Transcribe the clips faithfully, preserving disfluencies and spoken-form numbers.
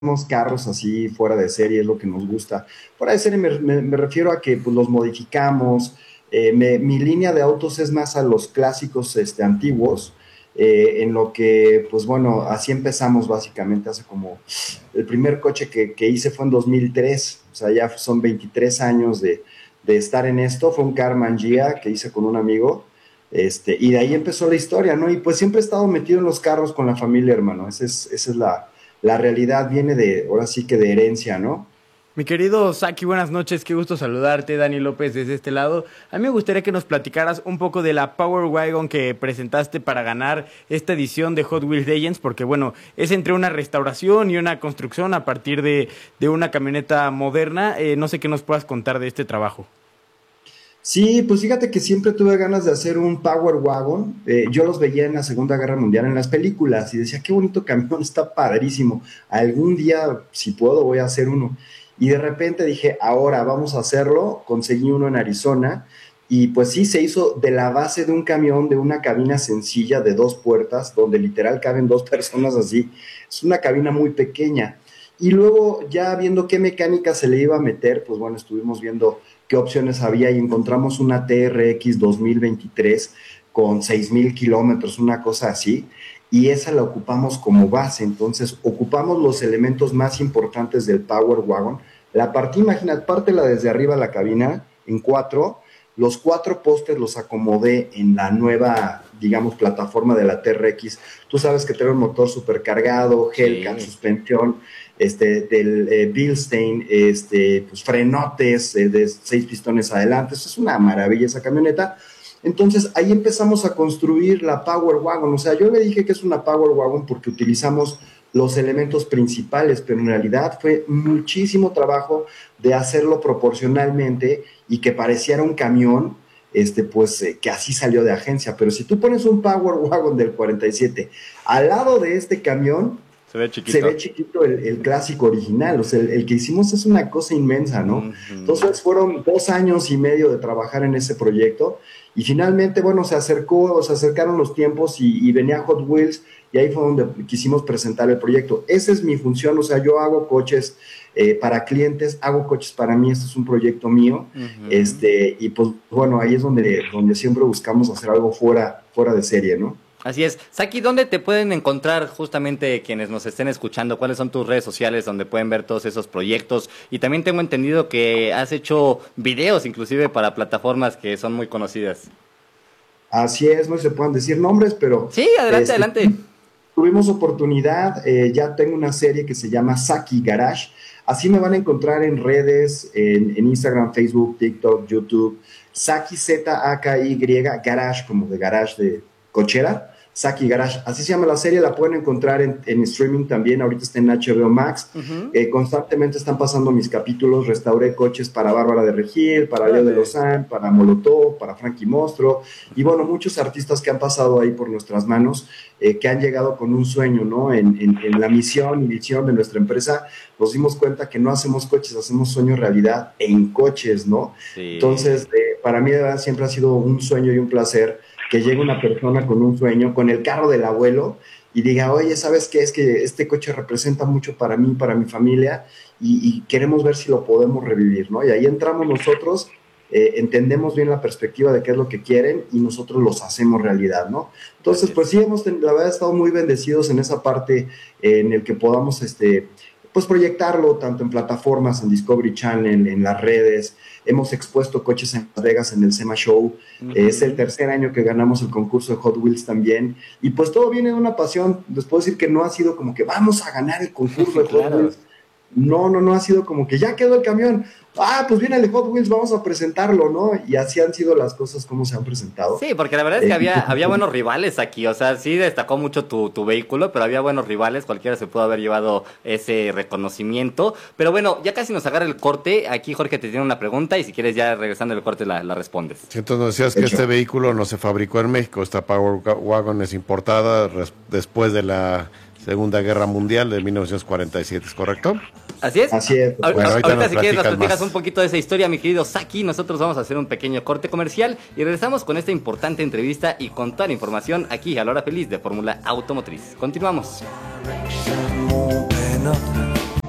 carros así fuera de serie, es lo que nos gusta. Fuera de serie me, me- me refiero a que pues, los modificamos. Eh, me- mi línea de autos es más a los clásicos este, antiguos, eh, en lo que, pues bueno, así empezamos básicamente hace como, el primer coche que, que hice fue en dos mil tres, o sea, ya son veintitrés años de, de estar en esto. Fue un Karmann Ghia que hice con un amigo, este, y de ahí empezó la historia, ¿no? Y pues siempre he estado metido en los carros con la familia, hermano. Esa es, esa es la, la realidad, viene de, ahora sí que de herencia, ¿no? Mi querido Saki, buenas noches, qué gusto saludarte, Dani López desde este lado. A mí me gustaría que nos platicaras un poco de la Power Wagon que presentaste para ganar esta edición de Hot Wheels Legends, porque bueno, es entre una restauración y una construcción a partir de, de una camioneta moderna. Eh, no sé qué nos puedas contar de este trabajo. Sí, pues fíjate que siempre tuve ganas de hacer un Power Wagon. Eh, yo los veía en la Segunda Guerra Mundial en las películas y decía, qué bonito camión, está padrísimo. Algún día, si puedo, voy a hacer uno. Y de repente dije, ahora vamos a hacerlo. Conseguí uno en Arizona y pues sí, se hizo de la base de un camión, de una cabina sencilla de dos puertas, donde literal caben dos personas así. Es una cabina muy pequeña. Y luego ya viendo qué mecánica se le iba a meter, pues bueno, estuvimos viendo qué opciones había y encontramos una T R X dos mil veintitrés con seis mil kilómetros, una cosa así, y esa la ocupamos como base. Entonces, ocupamos los elementos más importantes del Power Wagon. La partí, imagínate, pártela desde arriba la cabina en cuatro. Los cuatro postes los acomodé en la nueva, digamos, plataforma de la T R X. Tú sabes que tiene un motor supercargado, Hellcat, Sí. suspensión, este, del eh, Bilstein, este, pues frenotes eh, de seis pistones adelante. Eso es una maravilla esa camioneta. Entonces ahí empezamos a construir la Power Wagon. O sea, yo le dije que es una Power Wagon porque utilizamos los elementos principales, pero en realidad fue muchísimo trabajo de hacerlo proporcionalmente y que pareciera un camión, este, pues eh, que así salió de agencia. Pero si tú pones un Power Wagon del cuarenta y siete al lado de este camión, Se ve se ve chiquito. chiquito el, el clásico original. O sea, el, el que hicimos es una cosa inmensa, ¿no? Ujú. Entonces fueron dos años y medio de trabajar en ese proyecto y finalmente, bueno, se acercó, se acercaron los tiempos y, y venía Hot Wheels y ahí fue donde quisimos presentar el proyecto. Esa es mi función. O sea, yo hago coches eh, para clientes, hago coches para mí. Este es un proyecto mío, Ujú. este, y pues bueno, ahí es donde, donde siempre buscamos hacer algo fuera, fuera de serie, ¿no? Así es. Saki, ¿dónde te pueden encontrar justamente quienes nos estén escuchando? ¿Cuáles son tus redes sociales donde pueden ver todos esos proyectos? Y también tengo entendido que has hecho videos inclusive para plataformas que son muy conocidas. Así es, no se pueden decir nombres, pero Sí, adelante, este, adelante. tuvimos oportunidad. Eh, ya tengo una serie que se llama Saki Garage. Así me van a encontrar en redes, en, en Instagram, Facebook, TikTok, YouTube. Saki Z A K Y, Garage, como de garage de cochera. Saki Garage, así se llama la serie. La pueden encontrar en, en streaming también. Ahorita está en H B O Max. Ujú. Eh, constantemente están pasando mis capítulos. Restauré coches para Bárbara de Regil, para Leo de Órale. Lozán, para Molotov, para Frankie Mostro. Y bueno, muchos artistas que han pasado ahí por nuestras manos, eh, que han llegado con un sueño, ¿no? En, en, en, la misión y visión de nuestra empresa, nos dimos cuenta que no hacemos coches, hacemos sueños realidad en coches, ¿no? Entonces, Sí. eh, para mí de verdad siempre ha sido un sueño y un placer que llegue una persona con un sueño, con el carro del abuelo, y diga, oye, ¿sabes qué? Es que este coche representa mucho para mí, para mi familia, y, y queremos ver si lo podemos revivir, ¿no? Y ahí entramos nosotros, eh, entendemos bien la perspectiva de qué es lo que quieren y nosotros los hacemos realidad, ¿no? Entonces, Así pues es. sí, hemos, la verdad, estado muy bendecidos en esa parte, eh, en el que podamos, este, pues proyectarlo tanto en plataformas, en Discovery Channel, en las redes. Hemos expuesto coches en Las Vegas en el SEMA Show. Eh, es el Ujú. tercer año que ganamos el concurso de Hot Wheels también. Y pues todo viene de una pasión. Les puedo decir que no ha sido como que vamos a ganar el concurso de Hot Claro. Wheels. No, no, no ha sido como que ya quedó el camión. Ah, pues viene el de Hot Wheels, vamos a presentarlo, ¿no? Y así han sido las cosas como se han presentado. Sí, porque la verdad es que Eh, había, había buenos rivales aquí, o sea, sí destacó mucho tu, tu vehículo, pero había buenos rivales, cualquiera se pudo haber llevado ese reconocimiento. Pero bueno, ya casi nos agarra el corte, aquí Jorge te tiene una pregunta y si quieres ya regresando el corte la, la respondes. Sí, entonces nos decías que este hecho. vehículo no se fabricó en México, esta Power Wagon es importada res- después de la Segunda Guerra Mundial de mil novecientos cuarenta y siete, ¿es correcto? Así es. Así es. A- Bueno, a- ahorita ahorita nos si quieres nos platicas platicas más. un poquito de esa historia, mi querido Saki. Nosotros vamos a hacer un pequeño corte comercial y regresamos con esta importante entrevista y con toda la información aquí a la hora feliz de Fórmula Automotriz. Continuamos. Direction, moving up.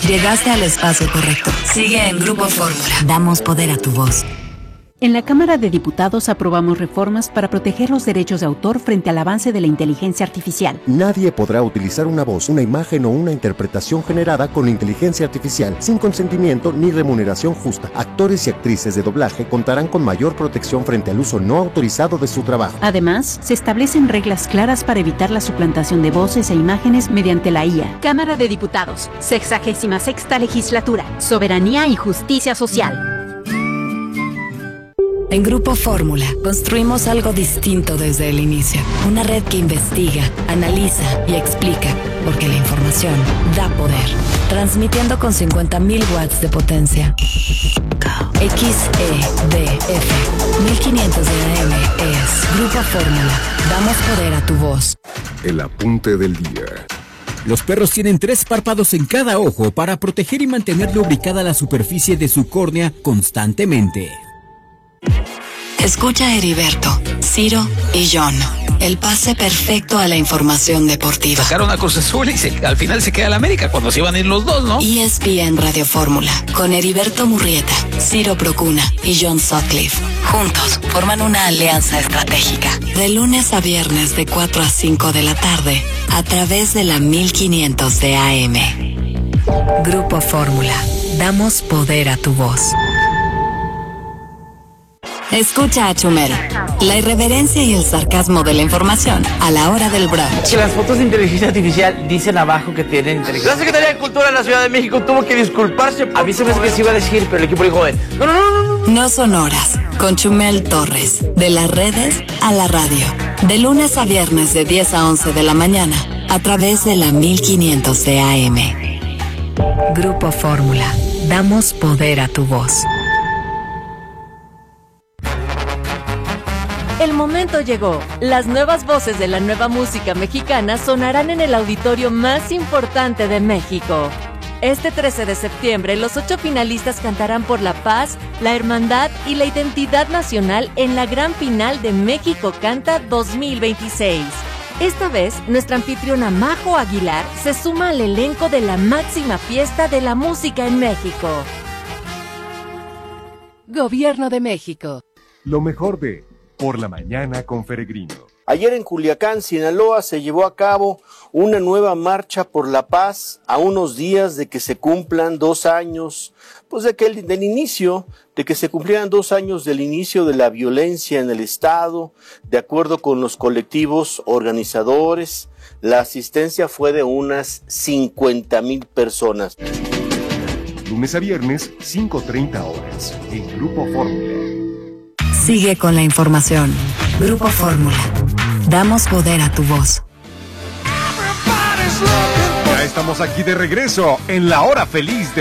Llegaste al espacio correcto. Sigue en Grupo Fórmula. Damos poder a tu voz. En la Cámara de Diputados aprobamos reformas para proteger los derechos de autor frente al avance de la inteligencia artificial. Nadie podrá utilizar una voz, una imagen o una interpretación generada con inteligencia artificial sin consentimiento ni remuneración justa. Actores y actrices de doblaje contarán con mayor protección frente al uso no autorizado de su trabajo. Además, se establecen reglas claras para evitar la suplantación de voces e imágenes mediante la I A. Cámara de Diputados, sexagésima sexta legislatura, soberanía y justicia social. En Grupo Fórmula, construimos algo distinto desde el inicio. Una red que investiga, analiza y explica, porque la información da poder. Transmitiendo con cincuenta mil watts de potencia. X E D F mil quinientos de A M es Grupo Fórmula. Damos poder a tu voz. El apunte del día. Los perros tienen tres párpados en cada ojo para proteger y mantener lubricada la superficie de su córnea constantemente. Escucha a Heriberto, Ciro y John. El pase perfecto a la información deportiva. Sacaron a Cruz Azul y se, al final se queda la América cuando se iban a ir los dos, ¿no? E S P N Radio Fórmula, con Heriberto Murrieta, Ciro Procuna y John Sutcliffe. Juntos forman una alianza estratégica. De lunes a viernes de cuatro a cinco de la tarde, a través de la mil quinientos de A M. Grupo Fórmula. Damos poder a tu voz. Escucha a Chumel, la irreverencia y el sarcasmo de la información a la hora del brunch. Que las fotos de inteligencia artificial dicen abajo que tienen inteligencia. La Secretaría de Cultura de la Ciudad de México tuvo que disculparse. A mí se me hace que se iba a decir, pero el equipo dijo, no, no, no, no, no. No son horas, con Chumel Torres, de las redes a la radio. De lunes a viernes de diez a once de la mañana, a través de la mil quinientos de A M. Grupo Fórmula, damos poder a tu voz. El momento llegó. Las nuevas voces de la nueva música mexicana sonarán en el auditorio más importante de México. Este trece de septiembre, los ocho finalistas cantarán por la paz, la hermandad y la identidad nacional en la gran final de México Canta dos mil veintiséis. Esta vez, nuestra anfitriona Majo Aguilar se suma al elenco de la máxima fiesta de la música en México. Gobierno de México. Lo mejor de Por la Mañana con Feregrino. Ayer en Culiacán, Sinaloa, se llevó a cabo una nueva marcha por la paz a unos días de que se cumplan dos años, pues de que el, del inicio, de que se cumplieran dos años del inicio de la violencia en el Estado, de acuerdo con los colectivos organizadores. La asistencia fue de unas cincuenta mil personas. Lunes a viernes, cinco treinta horas, en Grupo Fórmula. Sigue con la información. Grupo Fórmula. Damos poder a tu voz. Ya estamos aquí de regreso en la hora feliz de